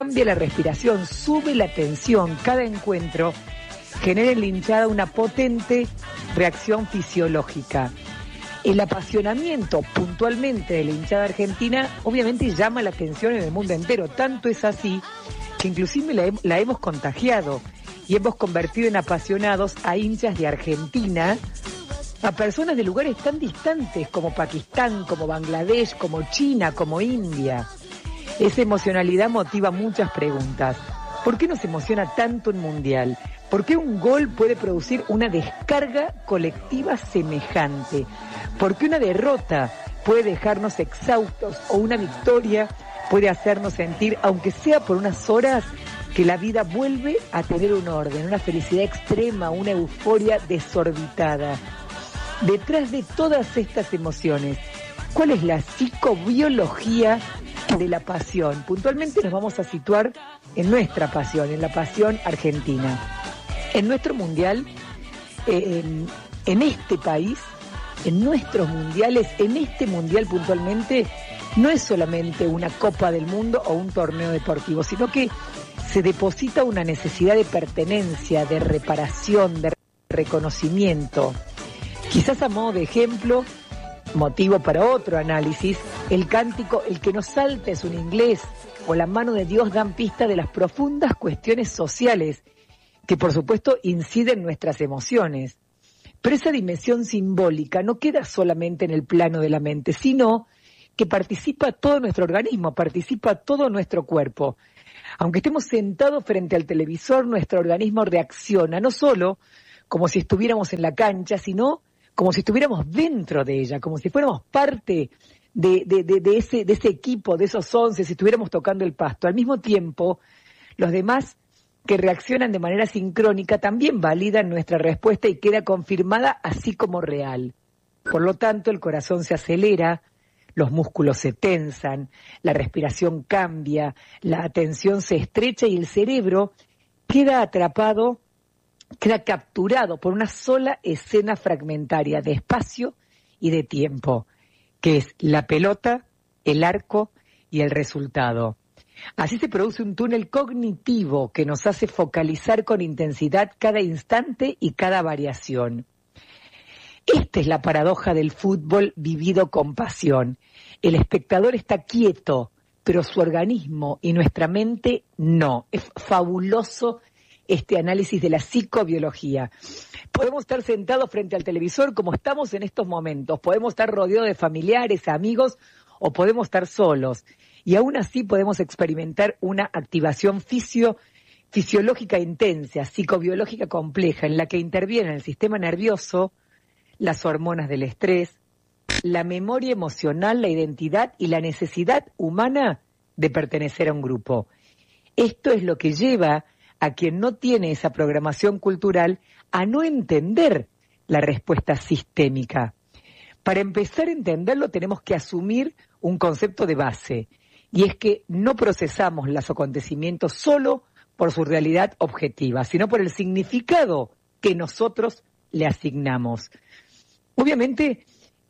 cambia la respiración, sube la tensión, cada encuentro genera en la hinchada una potente reacción fisiológica. El apasionamiento puntualmente de la hinchada argentina obviamente llama la atención en el mundo entero, tanto es así que inclusive la hemos contagiado y hemos convertido en apasionados a hinchas de Argentina, a personas de lugares tan distantes como Pakistán, como Bangladesh, como China, como India. Esa emocionalidad motiva muchas preguntas. ¿Por qué nos emociona tanto un mundial? ¿Por qué un gol puede producir una descarga colectiva semejante? ¿Por qué una derrota puede dejarnos exhaustos o una victoria puede hacernos sentir, aunque sea por unas horas, que la vida vuelve a tener un orden, una felicidad extrema, una euforia desorbitada? Detrás de todas estas emociones, ¿cuál es la psicobiología de la pasión? Puntualmente nos vamos a situar en nuestra pasión, en la pasión argentina. En nuestro mundial, en este país, en nuestros mundiales, en este mundial puntualmente, no es solamente una Copa del Mundo o un torneo deportivo, sino que se deposita una necesidad de pertenencia, de reparación, de reconocimiento. Quizás a modo de ejemplo, motivo para otro análisis, el cántico "El que no salta es un inglés" o "La mano de Dios" dan pista de las profundas cuestiones sociales que por supuesto inciden en nuestras emociones. Pero esa dimensión simbólica no queda solamente en el plano de la mente, sino que participa todo nuestro organismo, participa todo nuestro cuerpo. Aunque estemos sentados frente al televisor, nuestro organismo reacciona, no solo como si estuviéramos en la cancha, sino como si estuviéramos dentro de ella, como si fuéramos parte de ese equipo, de esos 11, si estuviéramos tocando el pasto. Al mismo tiempo, los demás que reaccionan de manera sincrónica también validan nuestra respuesta y queda confirmada así como real. Por lo tanto, el corazón se acelera, los músculos se tensan, la respiración cambia, la atención se estrecha y el cerebro queda atrapado, queda capturado por una sola escena fragmentaria de espacio y de tiempo, que es la pelota, el arco y el resultado. Así se produce un túnel cognitivo que nos hace focalizar con intensidad cada instante y cada variación. Esta es la paradoja del fútbol vivido con pasión. El espectador está quieto, pero su organismo y nuestra mente no. Es fabuloso este análisis de la psicobiología. Podemos estar sentados frente al televisor como estamos en estos momentos, podemos estar rodeados de familiares, amigos, o podemos estar solos. Y aún así podemos experimentar una activación fisiológica intensa, psicobiológica compleja, en la que intervienen el sistema nervioso, las hormonas del estrés, la memoria emocional, la identidad y la necesidad humana de pertenecer a un grupo. Esto es lo que lleva a quien no tiene esa programación cultural a no entender la respuesta sistémica. Para empezar a entenderlo tenemos que asumir un concepto de base, y es que no procesamos los acontecimientos solo por su realidad objetiva, sino por el significado que nosotros le asignamos. Obviamente,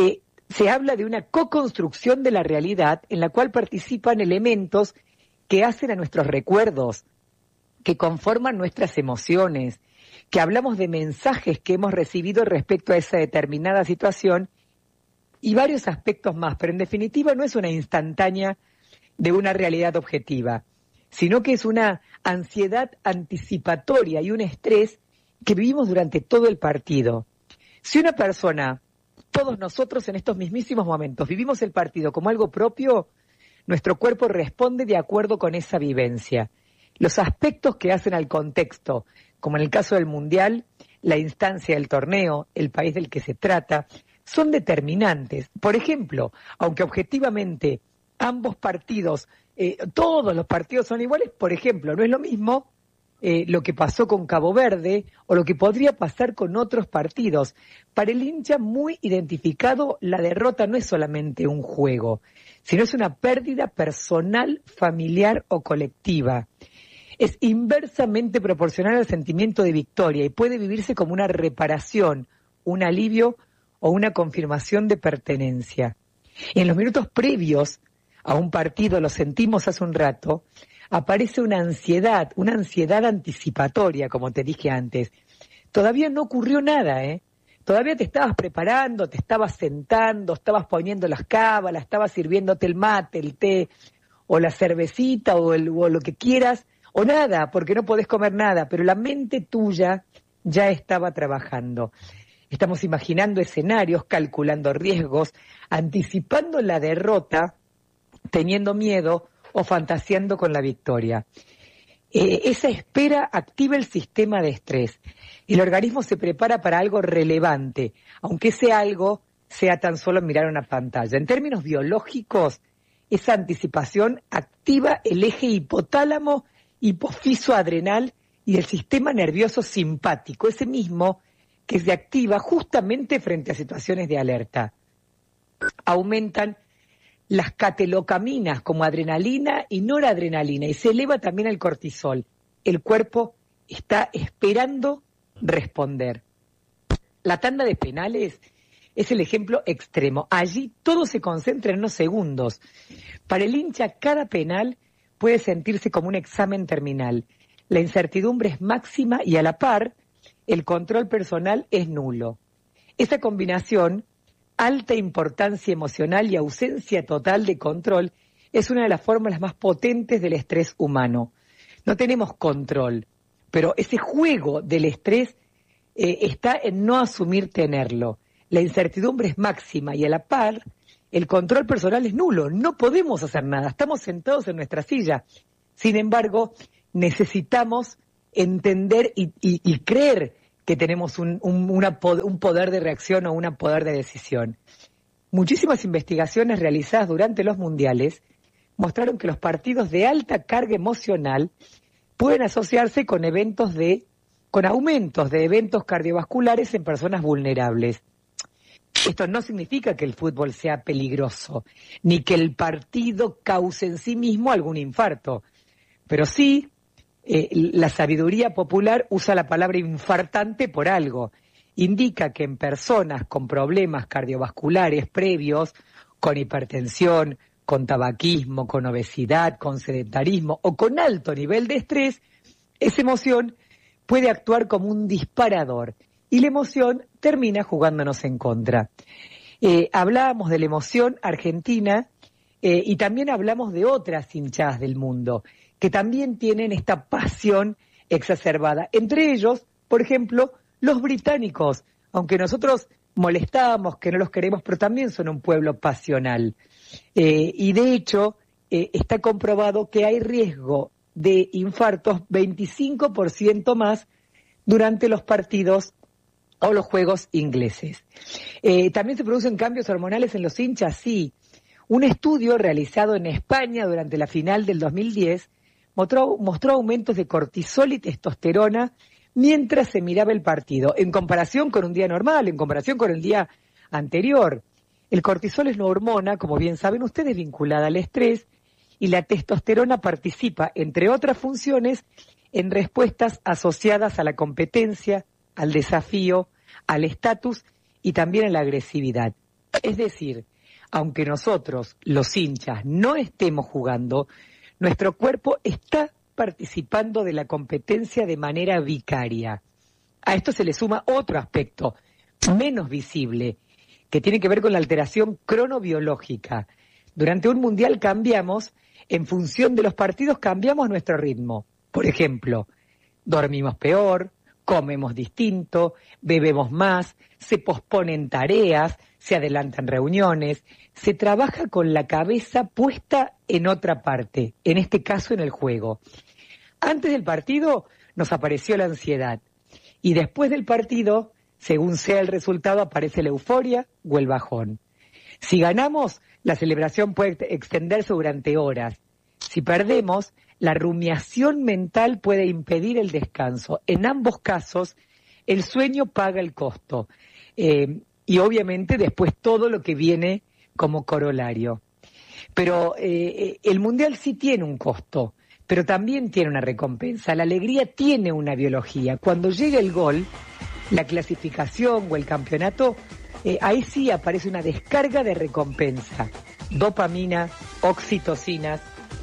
se habla de una co-construcción de la realidad en la cual participan elementos que hacen a nuestros recuerdos, que conforman nuestras emociones, que hablamos de mensajes que hemos recibido respecto a esa determinada situación y varios aspectos más, pero en definitiva no es una instantánea de una realidad objetiva, sino que es una ansiedad anticipatoria y un estrés que vivimos durante todo el partido. Si una persona, todos nosotros en estos mismísimos momentos, vivimos el partido como algo propio, nuestro cuerpo responde de acuerdo con esa vivencia. Los aspectos que hacen al contexto, como en el caso del Mundial, la instancia del torneo, el país del que se trata, son determinantes. Por ejemplo, aunque objetivamente ambos partidos, todos los partidos son iguales, por ejemplo, no es lo mismo lo que pasó con Cabo Verde o lo que podría pasar con otros partidos. Para el hincha muy identificado, la derrota no es solamente un juego, sino es una pérdida personal, familiar o colectiva. Es inversamente proporcional al sentimiento de victoria y puede vivirse como una reparación, un alivio o una confirmación de pertenencia. En los minutos previos a un partido, lo sentimos hace un rato, aparece una ansiedad anticipatoria, como te dije antes. Todavía no ocurrió nada, ¿eh? Todavía te estabas preparando, te estabas sentando, estabas poniendo las cábalas, estabas sirviéndote el mate, el té, o la cervecita, o lo que quieras, o nada, porque no podés comer nada, pero la mente tuya ya estaba trabajando. Estamos imaginando escenarios, calculando riesgos, anticipando la derrota, teniendo miedo o fantaseando con la victoria. Esa espera activa el sistema de estrés. El organismo se prepara para algo relevante, aunque ese algo sea tan solo mirar una pantalla. En términos biológicos, esa anticipación activa el eje hipotálamo, hipofiso adrenal y el sistema nervioso simpático, ese mismo que se activa justamente frente a situaciones de alerta. Aumentan las catecolaminas como adrenalina y noradrenalina y se eleva también el cortisol. El cuerpo está esperando responder. La tanda de penales es el ejemplo extremo. Allí todo se concentra en unos segundos. Para el hincha, cada penal puede sentirse como un examen terminal. La incertidumbre es máxima y a la par, el control personal es nulo. Esa combinación, alta importancia emocional y ausencia total de control, es una de las fórmulas más potentes del estrés humano. No tenemos control, pero ese juego del estrés está en no asumir tenerlo. La incertidumbre es máxima y a la par, el control personal es nulo. No podemos hacer nada, estamos sentados en nuestra silla. Sin embargo, necesitamos entender y creer que tenemos un poder de reacción o un poder de decisión. Muchísimas investigaciones realizadas durante los mundiales mostraron que los partidos de alta carga emocional pueden asociarse con aumentos de eventos cardiovasculares en personas vulnerables. Esto no significa que el fútbol sea peligroso, ni que el partido cause en sí mismo algún infarto, pero sí la sabiduría popular usa la palabra infartante por algo. Indica que en personas con problemas cardiovasculares previos, con hipertensión, con tabaquismo, con obesidad, con sedentarismo o con alto nivel de estrés, esa emoción puede actuar como un disparador y la emoción termina jugándonos en contra. Hablábamos de la emoción argentina y también hablamos de otras hinchadas del mundo que también tienen esta pasión exacerbada. Entre ellos, por ejemplo, los británicos, aunque nosotros molestábamos que no los queremos, pero también son un pueblo pasional. Y de hecho, está comprobado que hay riesgo de infartos 25% más durante los partidos o los juegos ingleses. También se producen cambios hormonales en los hinchas, sí. Un estudio realizado en España durante la final del 2010 mostró aumentos de cortisol y testosterona mientras se miraba el partido, en comparación con un día normal, en comparación con el día anterior. El cortisol es una hormona, como bien saben ustedes, vinculada al estrés, y la testosterona participa, entre otras funciones, en respuestas asociadas a la competencia, al desafío, al estatus y también a la agresividad. Es decir, aunque nosotros, los hinchas, no estemos jugando, nuestro cuerpo está participando de la competencia de manera vicaria. A esto se le suma otro aspecto, menos visible, que tiene que ver con la alteración cronobiológica. Durante un mundial cambiamos, en función de los partidos cambiamos nuestro ritmo. Por ejemplo, dormimos peor, comemos distinto, bebemos más, se posponen tareas, se adelantan reuniones, se trabaja con la cabeza puesta en otra parte, en este caso en el juego. Antes del partido nos apareció la ansiedad y después del partido, según sea el resultado, aparece la euforia o el bajón. Si ganamos, la celebración puede extenderse durante horas. Si perdemos, la rumiación mental puede impedir el descanso. En ambos casos, el sueño paga el costo. Y obviamente después todo lo que viene como corolario. Pero el Mundial sí tiene un costo, pero también tiene una recompensa. La alegría tiene una biología. Cuando llega el gol, la clasificación o el campeonato, ahí sí aparece una descarga de recompensa. dopamina, oxitocinas,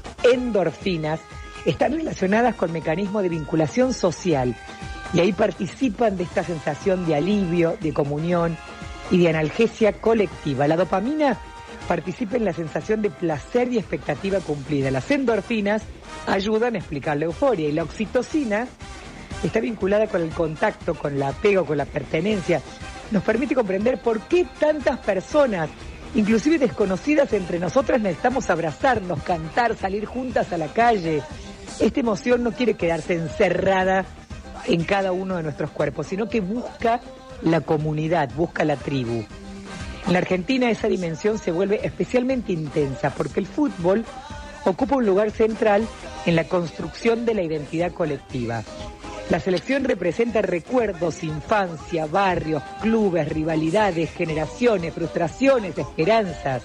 endorfinas, están relacionadas con mecanismos de vinculación social y ahí participan de esta sensación de alivio, de comunión y de analgesia colectiva. La dopamina participa en la sensación de placer y expectativa cumplida. Las endorfinas ayudan a explicar la euforia y la oxitocina está vinculada con el contacto, con el apego, con la pertenencia. Nos permite comprender por qué tantas personas, inclusive desconocidas entre nosotras, necesitamos abrazarnos, cantar, salir juntas a la calle. Esta emoción no quiere quedarse encerrada en cada uno de nuestros cuerpos, sino que busca la comunidad, busca la tribu. En la Argentina esa dimensión se vuelve especialmente intensa porque el fútbol ocupa un lugar central en la construcción de la identidad colectiva. La selección representa recuerdos, infancia, barrios, clubes, rivalidades, generaciones, frustraciones, esperanzas.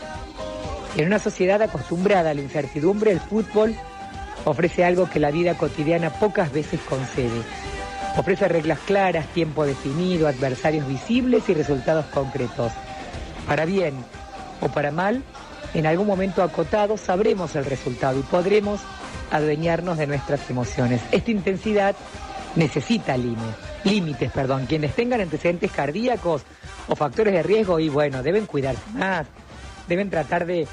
En una sociedad acostumbrada a la incertidumbre, el fútbol ofrece algo que la vida cotidiana pocas veces concede. Ofrece reglas claras, tiempo definido, adversarios visibles y resultados concretos. Para bien o para mal, en algún momento acotado sabremos el resultado y podremos adueñarnos de nuestras emociones. Esta intensidad necesita límites. Quienes tengan antecedentes cardíacos o factores de riesgo, y bueno, deben cuidarse más, deben tratar de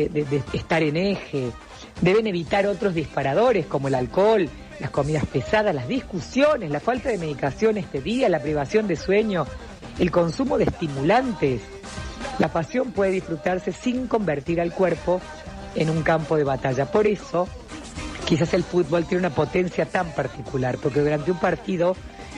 estar en eje, deben evitar otros disparadores como el alcohol, las comidas pesadas, las discusiones, la falta de medicación este día, la privación de sueño, el consumo de estimulantes. La pasión puede disfrutarse sin convertir al cuerpo en un campo de batalla. Por eso, quizás el fútbol tiene una potencia tan particular, porque durante un partido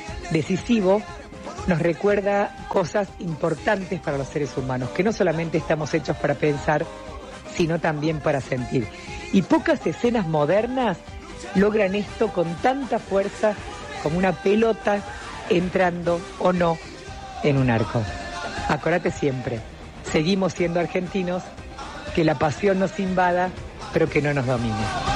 decisivo nos recuerda cosas importantes para los seres humanos, que no solamente estamos hechos para pensar, sino también para sentir. Y pocas escenas modernas logran esto con tanta fuerza como una pelota entrando o no en un arco. Acordate siempre, seguimos siendo argentinos, que la pasión nos invada, pero que no nos domine.